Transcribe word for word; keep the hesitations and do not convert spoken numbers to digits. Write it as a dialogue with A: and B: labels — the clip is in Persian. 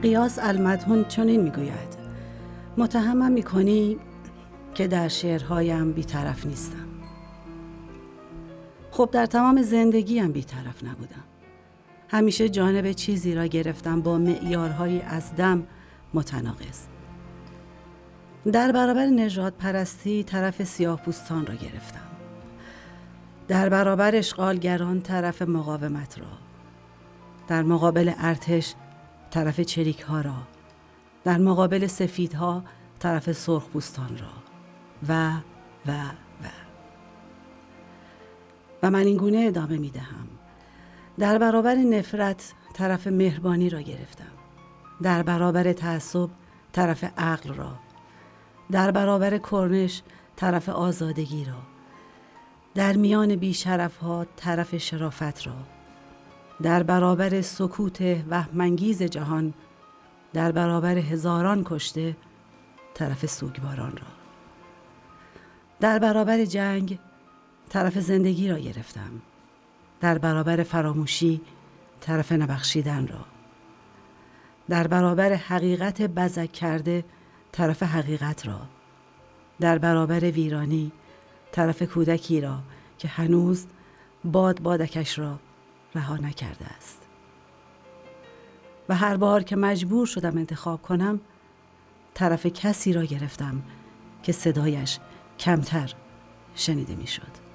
A: قیاس المدحون چنین میگوید: متهمم میکنی که در شعرهایم بی‌طرف نیستم. خب در تمام زندگیم بی‌طرف نبودم. همیشه جانب چیزی را گرفتم با معیارهایی از دم متناقض. در برابر نژاد پرستی طرف سیاه پوستان را گرفتم. در برابر اشغالگران طرف مقاومت را. در مقابل ارتش طرف چریک ها را. در مقابل سفیدها طرف سرخ پوستان را. و و و و من این گونه ادامه می دهم. در برابر نفرت طرف مهربانی را گرفتم. در برابر تعصب طرف عقل را. در برابر کرنش طرف آزادگی را. در میان بیشرف ها طرف شرافت را. در برابر سکوت وهم‌انگیز جهان، در برابر هزاران کشته طرف سوگواران را. در برابر جنگ طرف زندگی را گرفتم. در برابر فراموشی طرف نبخشیدن را. در برابر حقیقت بزک کرده طرف حقیقت را. در برابر ویرانی طرف کودکی را که هنوز باد بادکش را رها نکرده است. و هر بار که مجبور شدم انتخاب کنم، طرف کسی را گرفتم که صدایش کمتر شنیده می شد.